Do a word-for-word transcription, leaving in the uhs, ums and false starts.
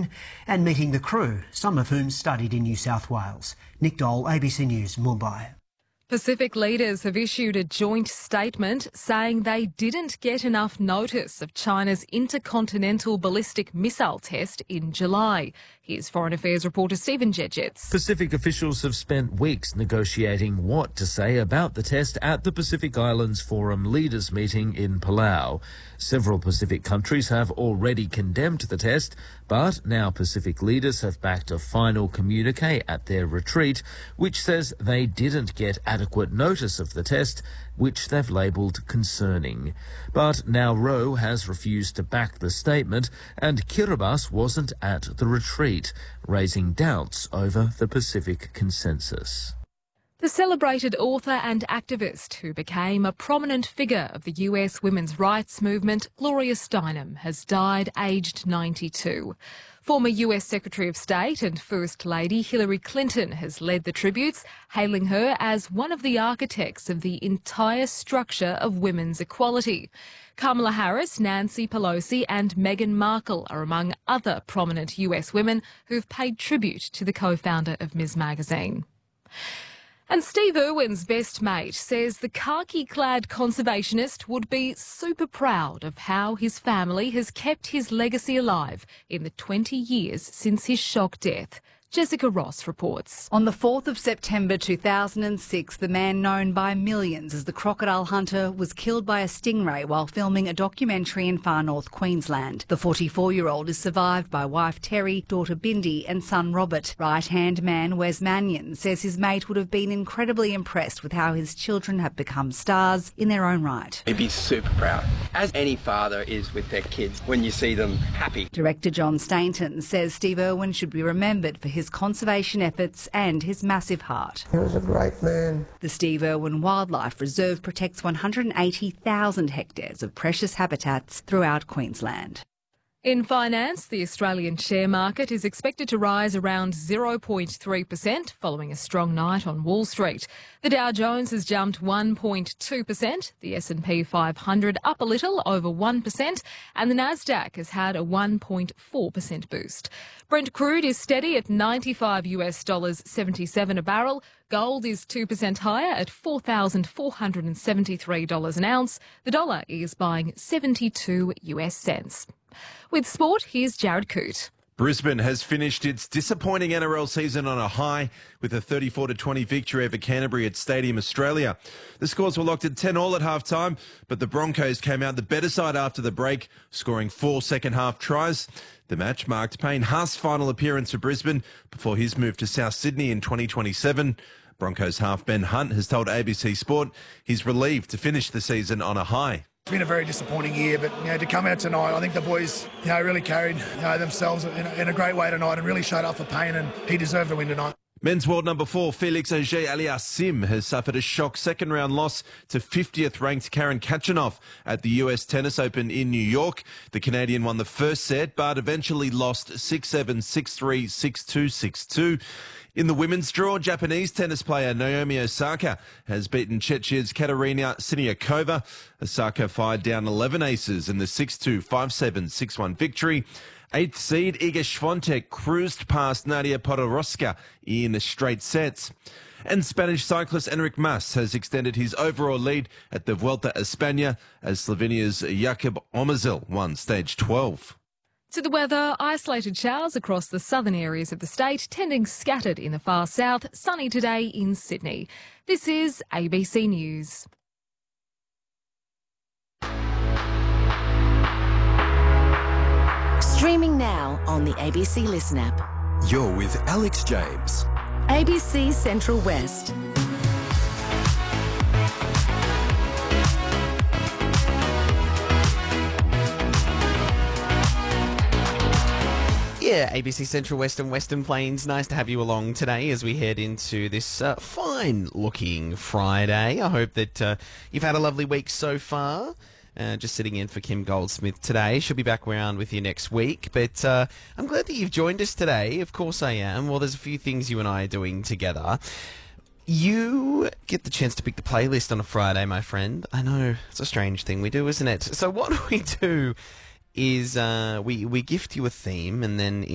and meeting the crew, some of whom studied in New South Wales. Nick Dole, A B C News, Mumbai. Pacific leaders have issued a joint statement saying they didn't get enough notice of China's intercontinental ballistic missile test in July. Here's Foreign Affairs reporter Stephen Jedgetts. Pacific officials have spent weeks negotiating what to say about the test at the Pacific Islands Forum leaders meeting in Palau. Several Pacific countries have already condemned the test, but now Pacific leaders have backed a final communique at their retreat, which says they didn't get adequate notice of the test, which they've labelled concerning. But Nauru has refused to back the statement, and Kiribati wasn't at the retreat, raising doubts over the Pacific consensus. The celebrated author and activist who became a prominent figure of the U S women's rights movement, Gloria Steinem, has died aged ninety-two. Former U S Secretary of State and First Lady Hillary Clinton has led the tributes, hailing her as one of the architects of the entire structure of women's equality. Kamala Harris, Nancy Pelosi and Meghan Markle are among other prominent U S women who've paid tribute to the co-founder of Ms Magazine. And Steve Irwin's best mate says the khaki-clad conservationist would be super proud of how his family has kept his legacy alive in the twenty years since his shock death. Jessica Ross reports. On the fourth of September two thousand six, the man known by millions as the Crocodile Hunter was killed by a stingray while filming a documentary in far north Queensland. The forty-four-year-old is survived by wife Terry, daughter Bindi and son Robert. Right-hand man Wes Mannion says his mate would have been incredibly impressed with how his children have become stars in their own right. He'd be super proud, as any father is with their kids when you see them happy. Director John Stainton says Steve Irwin should be remembered for his his conservation efforts and his massive heart. He was a great man. The Steve Irwin Wildlife Reserve protects one hundred eighty thousand hectares of precious habitats throughout Queensland. In finance, the Australian share market is expected to rise around zero point three percent following a strong night on Wall Street. The Dow Jones has jumped one point two percent, the S and P five hundred up a little over one percent, and the Nasdaq has had a one point four percent boost. Brent crude is steady at ninety-five US dollars seventy-seven a barrel. Gold is two percent higher at four thousand four hundred seventy-three dollars an ounce. The dollar is buying seventy-two US cents. With sport, here's Jared Coote. Brisbane has finished its disappointing N R L season on a high with a thirty-four to twenty victory over Canterbury at Stadium Australia. The scores were locked at ten all at half-time, but the Broncos came out the better side after the break, scoring four second-half tries. The match marked Payne Haas' final appearance for Brisbane before his move to South Sydney in twenty twenty-seven. Broncos half Ben Hunt has told A B C Sport he's relieved to finish the season on a high. It's been a very disappointing year, but you know, to come out tonight, I think the boys, you know, really carried you know, themselves in a, in a great way tonight and really showed up for Payne, and he deserved the win tonight. Men's world number four, Felix Auger-Aliassime, has suffered a shock second-round loss to fiftieth-ranked Karen Khachanov at the U S Tennis Open in New York. The Canadian won the first set, but eventually lost six seven, six three, six two, six two. In the women's draw, Japanese tennis player Naomi Osaka has beaten Czechia's Katerina Siniakova. Osaka fired down eleven aces in the six two, five seven, six one victory. Eighth seed Iga Swiatek cruised past Nadia Podoroska in straight sets. And Spanish cyclist Enric Mas has extended his overall lead at the Vuelta a España as Slovenia's Jakub Omezel won stage twelve. To the weather, isolated showers across the southern areas of the state, tending scattered in the far south, sunny today in Sydney. This is A B C News. Streaming now on the A B C Listen app. You're with Alex James. A B C Central West. Yeah, A B C Central West and Western Plains. Nice to have you along today as we head into this uh, fine-looking Friday. I hope that uh, you've had a lovely week so far. Uh, just sitting in for Kim Goldsmith today. She'll be back around with you next week. But uh, I'm glad that you've joined us today. Of course I am. Well, there's a few things you and I are doing together. You get the chance to pick the playlist on a Friday, my friend. I know, it's a strange thing we do, isn't it? So what we do is uh, we, we gift you a theme, and then